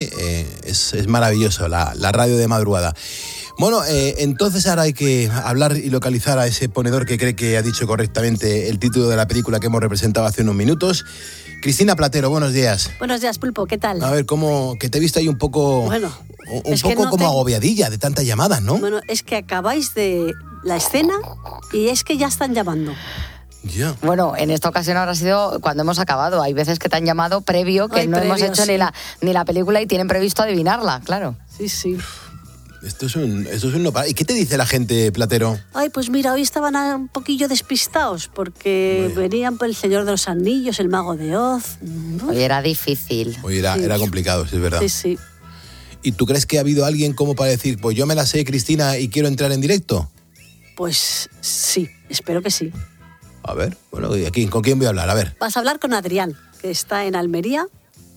es maravilloso, la radio de madrugada. Bueno, entonces ahora hay que hablar y localizar a ese ponedor que cree que ha dicho correctamente el título de la película que hemos representado hace unos minutos. Cristina Platero, buenos días. Buenos días, Pulpo, ¿qué tal? A ver, que te he visto ahí un poco... Bueno, un poco como agobiadilla de tantas llamadas, ¿no? Bueno, es que acabáis de la escena y es que ya están llamando. Ya. Bueno, en esta ocasión habrá sido cuando hemos acabado. Hay veces que te han llamado previo, que no hemos hecho sí. ni la película y tienen previsto adivinarla, claro. Sí. Esto es un no para. ¿Y qué te dice la gente, Platero? Ay, pues mira, hoy estaban un poquillo despistados porque venían por El Señor de los Anillos, El Mago de Oz. Hoy era difícil. Hoy era complicado, sí, es verdad. Sí. ¿Y tú crees que ha habido alguien como para decir, pues yo me la sé, Cristina, y quiero entrar en directo? Pues sí, espero que sí. A ver, bueno, ¿y aquí con quién voy a hablar? A ver. Vas a hablar con Adrián, que está en Almería.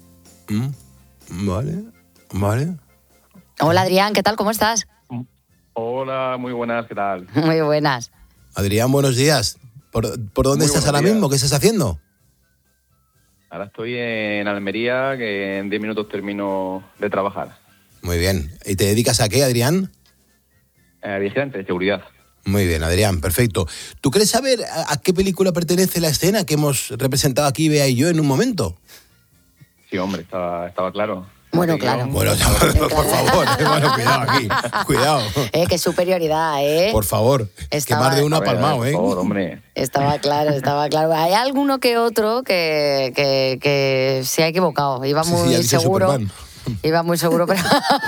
Vale. Hola, Adrián, ¿qué tal? ¿Cómo estás? Hola, muy buenas, ¿qué tal? Muy buenas. Adrián, buenos días. ¿Por dónde estás ahora mismo? ¿Qué estás haciendo? Ahora estoy en Almería, que en 10 minutos termino de trabajar. Muy bien. ¿Y te dedicas a qué, Adrián? Vigilante de seguridad. Muy bien, Adrián, perfecto. ¿Tú crees saber a qué película pertenece la escena que hemos representado aquí, Bea y yo, en un momento? Sí, hombre, estaba claro. Bueno, claro. Bueno, por favor, bueno, cuidado aquí, cuidado. Qué superioridad, ¿eh? Por favor, que más de uno ha palmado, Por favor, hombre. Estaba claro. Hay alguno que otro que se ha equivocado. Iba muy seguro. Superman. Iba muy seguro, pero...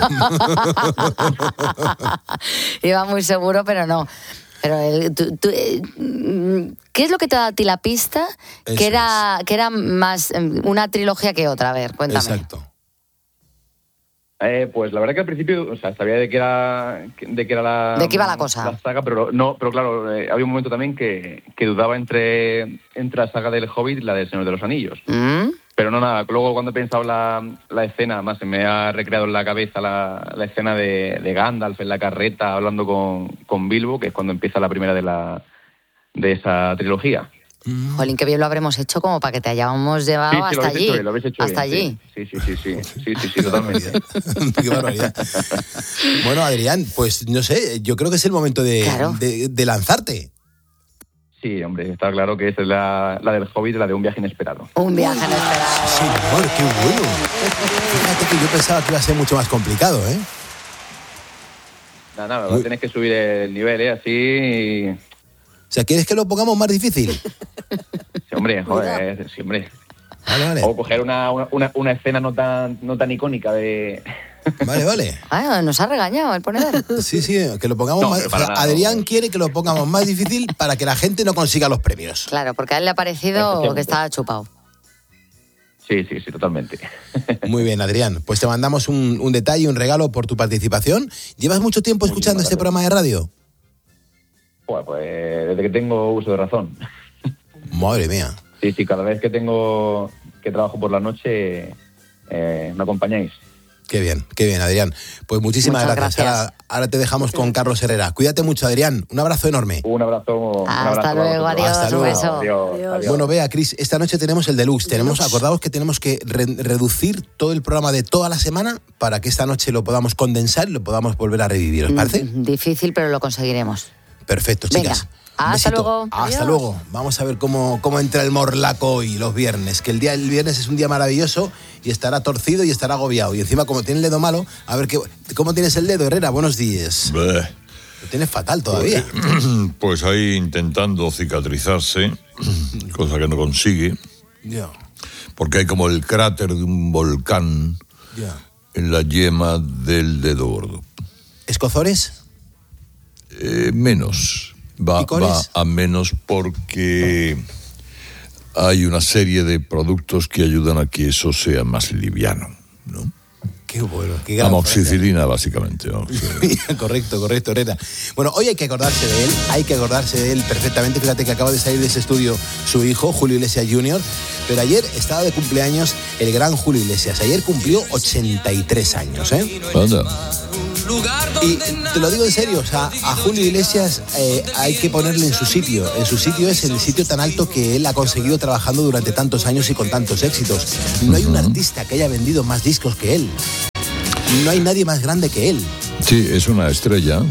Iba muy seguro, pero no. Pero ¿qué es lo que te da a ti la pista que era más una trilogía que otra? A ver, cuéntame. Exacto. Pues la verdad que al principio, sabía de qué era la... ¿De qué iba la cosa? La saga, pero claro, había un momento también que dudaba entre la saga del Hobbit y la del Señor de los Anillos. Pero no nada, luego cuando he pensado la escena, además se me ha recreado en la cabeza la escena de Gandalf en la carreta hablando con Bilbo, que es cuando empieza la primera de esa trilogía. Jolín, qué bien lo habremos hecho como para que te hayamos llevado hasta allí. Lo habéis hecho hasta bien, allí. Sí, totalmente. Qué barbaridad. Bueno, Adrián, pues no sé, yo creo que es el momento de lanzarte. Sí, hombre, está claro que esa es la del Hobbit, la de Un viaje inesperado. Un viaje inesperado. Sí, señor, qué bueno. Fíjate que yo pensaba que iba a ser mucho más complicado, ¿eh? Nada, tienes que subir el nivel, Así... O sea, ¿quieres que lo pongamos más difícil? Sí, hombre, joder, sí, hombre. Vale. O coger una escena no tan icónica de... Vale. Nos ha regañado el ponedor. Sí, que lo pongamos más... Adrián quiere que lo pongamos más difícil para que la gente no consiga los premios. Claro, porque a él le ha parecido que estaba chupado. Sí, totalmente. Muy bien, Adrián. Pues te mandamos un detalle, un regalo por tu participación. ¿Llevas mucho tiempo escuchando este programa de radio? Pues desde que tengo uso de razón. Madre mía. Sí, cada vez que trabajo por la noche me acompañáis. Qué bien, Adrián. Pues muchísimas gracias. Ahora te dejamos con Carlos Herrera. Cuídate mucho, Adrián. Un abrazo enorme. Un abrazo. Hasta luego, adiós, un beso. Adiós. Bueno, vea, Cris, esta noche tenemos el deluxe. Acordaos que tenemos que reducir todo el programa de toda la semana para que esta noche lo podamos condensar y lo podamos volver a revivir. ¿Os parece? Difícil, pero lo conseguiremos. Perfecto, chicas. Venga, hasta luego. Hasta luego. Vamos a ver cómo entra el morlaco hoy, los viernes. Que el viernes es un día maravilloso y estará torcido y estará agobiado. Y encima, como tiene el dedo malo, a ver cómo tienes el dedo, Herrera. Buenos días. Lo tienes fatal todavía. Pues ahí intentando cicatrizarse, cosa que no consigue. Ya. Porque hay como el cráter de un volcán en la yema del dedo gordo. ¿Escozores? Menos. Va a menos porque hay una serie de productos que ayudan a que eso sea más liviano, ¿no? Qué bueno. Qué gran amoxicilina, básicamente. ¿No? Correcto, Herrera. Bueno, hoy hay que acordarse de él perfectamente. Fíjate que acaba de salir de ese estudio su hijo, Julio Iglesias Jr., pero ayer estaba de cumpleaños el gran Julio Iglesias. Ayer cumplió 83 años, ¿eh? Anda. Y te lo digo en serio, o sea, a Julio Iglesias hay que ponerle en su sitio. En su sitio es el sitio tan alto que él ha conseguido trabajando durante tantos años y con tantos éxitos. No hay un artista que haya vendido más discos que él. no hay nadie más grande que él. Sí, es una estrella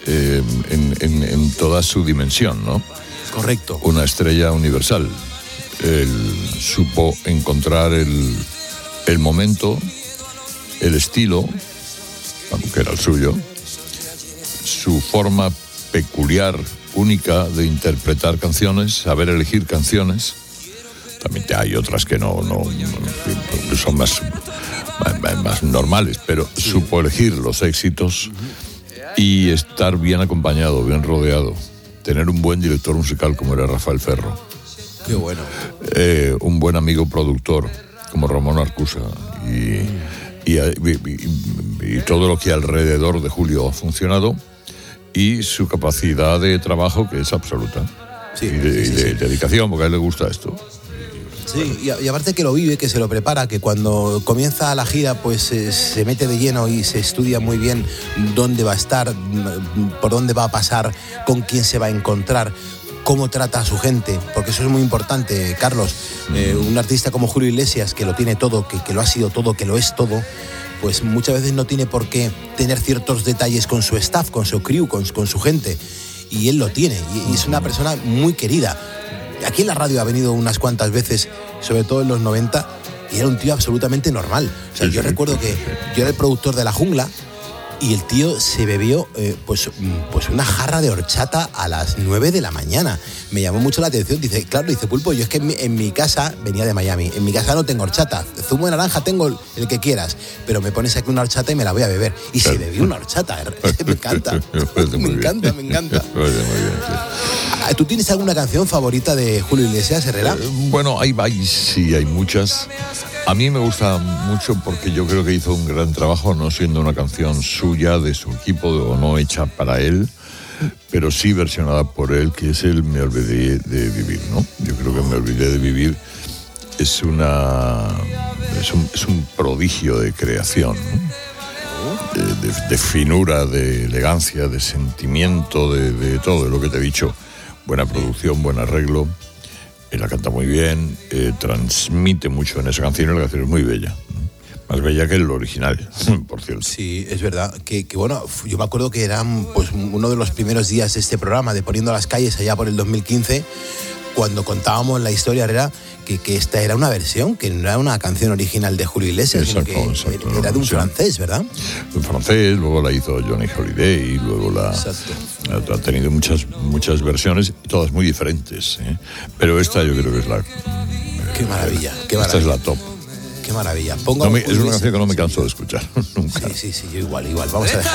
en toda su dimensión, ¿no? Correcto. Una estrella universal. Él supo encontrar el momento, el estilo, aunque era el suyo, su forma peculiar, única de interpretar canciones, saber elegir canciones. También hay otras que no son más normales, pero sí, supo elegir los éxitos y estar bien acompañado, bien rodeado. Tener un buen director musical como era Rafael Ferro. Qué bueno. Un buen amigo productor como Ramón Arcusa y todo lo que alrededor de Julio ha funcionado, y su capacidad de trabajo, que es absoluta. Sí, y de dedicación, porque a él le gusta esto. Sí, y aparte que lo vive, que se lo prepara, que cuando comienza la gira pues se mete de lleno y se estudia muy bien dónde va a estar, por dónde va a pasar, con quién se va a encontrar, cómo trata a su gente, porque eso es muy importante, Carlos. Un artista como Julio Iglesias, que lo tiene todo, que lo ha sido todo, que lo es todo, pues muchas veces no tiene por qué tener ciertos detalles con su staff, con su crew, con su gente, y él lo tiene, y es una persona muy querida. Aquí en la radio ha venido unas cuantas veces, sobre todo en los 90, y era un tío absolutamente normal. O sea, yo recuerdo que yo era el productor de La Jungla y el tío se bebió pues una jarra de horchata a las 9 de la mañana. Me llamó mucho la atención. Dice, Pulpo, yo es que en mi casa, venía de Miami, en mi casa no tengo horchata. Zumo de naranja tengo el que quieras, pero me pones aquí una horchata y me la voy a beber. Y se bebió una horchata. Me encanta. Me encanta. Muy bien, sí. ¿Tú tienes alguna canción favorita de Julio Iglesias, Herrera? Bueno, hay muchas. A mí me gusta mucho porque yo creo que hizo un gran trabajo, no siendo una canción suya, de su equipo, o no hecha para él, pero sí versionada por él, que es el Me olvidé de vivir, ¿no? Yo creo que Me olvidé de vivir es un prodigio de creación, ¿no? De finura, de elegancia, de sentimiento, de todo lo que te he dicho. Buena producción, buen arreglo. Él la canta muy bien, transmite mucho en esa canción, y la canción es muy bella. Más bella que el original, por cierto. Sí, es verdad. Que bueno, yo me acuerdo que era pues uno de los primeros días de este programa, de Poniendo las Calles, allá por el 2015, cuando contábamos la historia, era que esta era una versión, que no era una canción original de Julio Iglesias, exacto, sino que era de un francés, ¿verdad? Un francés, luego la hizo Johnny Holiday, y luego ha tenido muchas versiones, todas muy diferentes, ¿eh? Pero esta yo creo que es la... Qué maravilla, Esta es la top. Qué maravilla. Es una canción que no me canso de escuchar nunca. Sí, yo igual. Vamos a dejar.